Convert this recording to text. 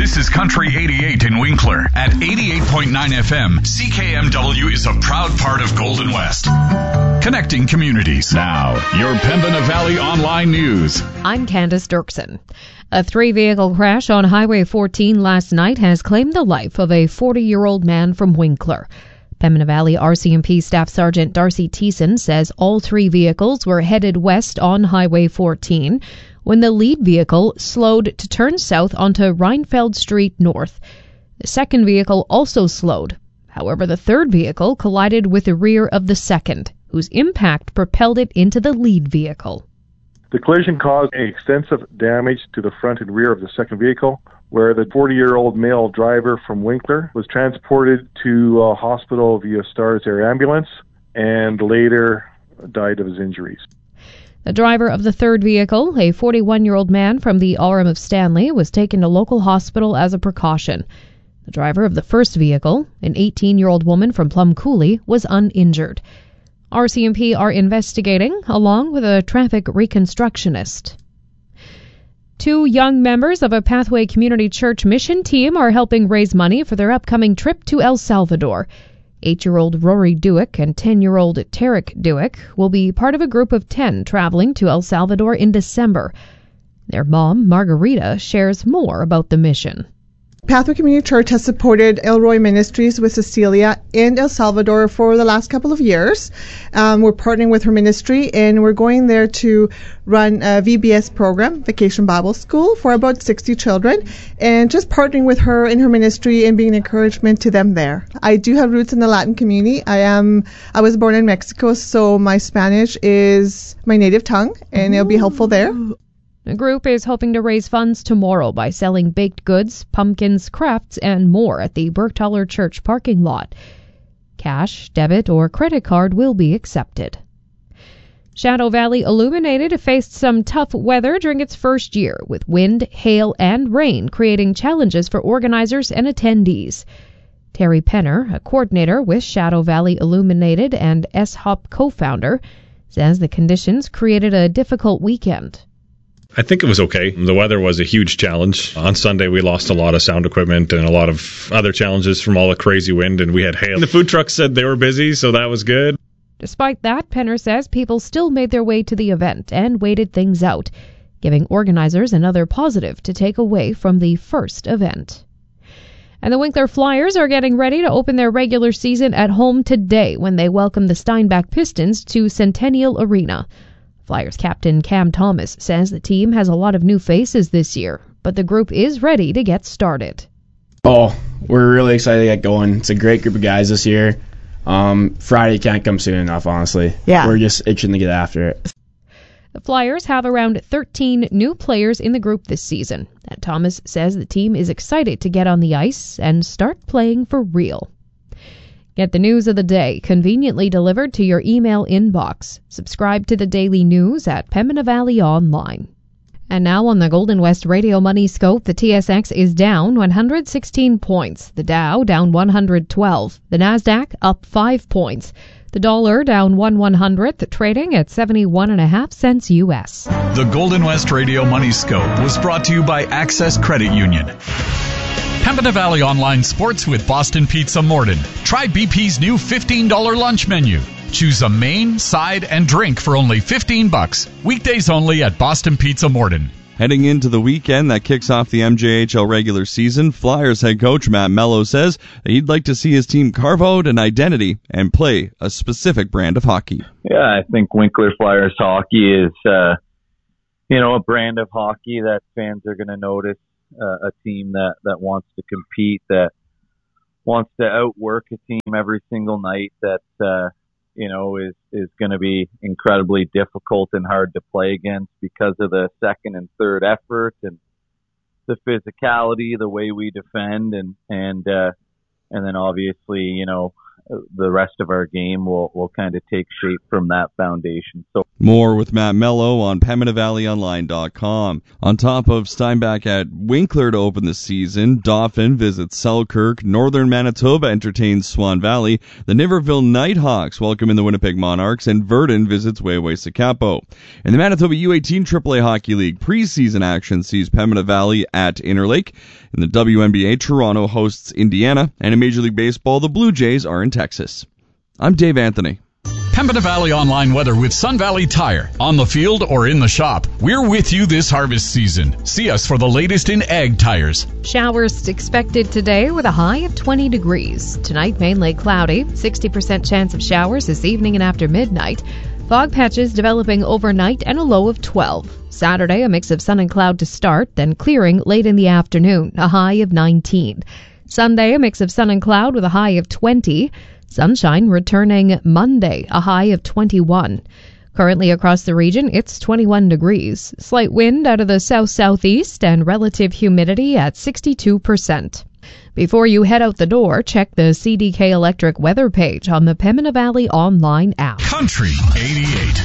This is Country 88 in Winkler. At 88.9 FM, CKMW is a proud part of Golden West. Connecting communities. Now, your Pembina Valley Online News. I'm Candace Dirksen. A 3-vehicle crash on Highway 14 last night has claimed the life of a 40-year-old man from Winkler. Pembina Valley RCMP Staff Sergeant Darcy Thiessen says all 3 vehicles were headed west on Highway 14 when the lead vehicle slowed to turn south onto Reinfeld Street North. The second vehicle also slowed. However, the third vehicle collided with the rear of the second, whose impact propelled it into the lead vehicle. The collision caused extensive damage to the front and rear of the second vehicle, where the 40-year-old male driver from Winkler was transported to a hospital via Stars Air ambulance and later died of his injuries. The driver of the third vehicle, a 41-year-old man from the Aurum of Stanley, was taken to local hospital as a precaution. The driver of the first vehicle, an 18-year-old woman from Plum Coulee, was uninjured. RCMP are investigating, along with a traffic reconstructionist. 2 young members of a Pathway Community Church mission team are helping raise money for their upcoming trip to El Salvador. 8-year-old Rory Dewick and 10-year-old Tarek Dewick will be part of a group of 10 traveling to El Salvador in December. Their mom, Margarita, shares more about the mission. Pathway Community Church has supported Elroy Ministries with Cecilia in El Salvador for the last couple of years. We're partnering with her ministry, and we're going there to run a VBS program, Vacation Bible School, for about 60 children, and just partnering with her in her ministry and being an encouragement to them there. I do have roots in the Latin community. I was born in Mexico, so my Spanish is my native tongue, and it'll be helpful there. The group is hoping to raise funds tomorrow by selling baked goods, pumpkins, crafts, and more at the Bergtaler Church parking lot. Cash, debit, or credit card will be accepted. Shadow Valley Illuminated faced some tough weather during its first year, with wind, hail, and rain creating challenges for organizers and attendees. Terry Penner, a coordinator with Shadow Valley Illuminated and S-Hop co-founder, says the conditions created a difficult weekend. I think it was okay. The weather was a huge challenge. On Sunday, we lost a lot of sound equipment and a lot of other challenges from all the crazy wind, and we had hail. The food trucks said they were busy, so that was good. Despite that, Penner says people still made their way to the event and waited things out, giving organizers another positive to take away from the first event. And the Winkler Flyers are getting ready to open their regular season at home today when they welcome the Steinbach Pistons to Centennial Arena. Flyers captain Cam Thomas says the team has a lot of new faces this year, but the group is ready to get started. Oh, we're really excited to get going. It's a great group of guys this year. Friday can't come soon enough, honestly. Yeah. We're just itching to get after it. The Flyers have around 13 new players in the group this season, and Thomas says the team is excited to get on the ice and start playing for real. Get the news of the day conveniently delivered to your email inbox. Subscribe to the daily news at Pembina Valley Online. And now on the Golden West Radio Money Scope, the TSX is down 116 points. The Dow down 112. The Nasdaq up 5 points. The dollar down 1/100th, trading at 71.5 cents U.S. The Golden West Radio Money Scope was brought to you by Access Credit Union. Pembina Valley Online Sports with Boston Pizza Morden. Try BP's new $15 lunch menu. Choose a main, side, and drink for only $15. Weekdays only at Boston Pizza Morden. Heading into the weekend that kicks off the MJHL regular season, Flyers head coach Matt Mello says that he'd like to see his team carve out an identity and play a specific brand of hockey. Yeah, I think Winkler Flyers hockey is, a brand of hockey that fans are going to notice. A team that wants to compete, that wants to outwork a team every single night, that is going to be incredibly difficult and hard to play against because of the second and third effort and the physicality, the way we defend, and then obviously the rest of our game will kind of take shape from that foundation. So more with Matt Mello on PembinaValleyOnline.com. On top of Steinbach at Winkler to open the season, Dauphin visits Selkirk, Northern Manitoba entertains Swan Valley, the Niverville Nighthawks welcome in the Winnipeg Monarchs, and Verdun visits Wayway-Sakapo. In the Manitoba U18 AAA Hockey League, preseason action sees Pembina Valley at Interlake. In the WNBA, Toronto hosts Indiana, and in Major League Baseball, the Blue Jays are in Texas. I'm Dave Anthony. Pembina Valley Online weather with Sun Valley Tire. On the field or in the shop, we're with you this harvest season. See us for the latest in ag tires. Showers expected today with a high of 20 degrees. Tonight, mainly cloudy. 60% chance of showers this evening and after midnight. Fog patches developing overnight and a low of 12. Saturday, a mix of sun and cloud to start, then clearing late in the afternoon, a high of 19. Sunday, a mix of sun and cloud with a high of 20. Sunshine returning Monday, a high of 21. Currently across the region, it's 21 degrees. Slight wind out of the south-southeast and relative humidity at 62%. Before you head out the door, check the CDK Electric weather page on the Pembina Valley Online app. Country 88.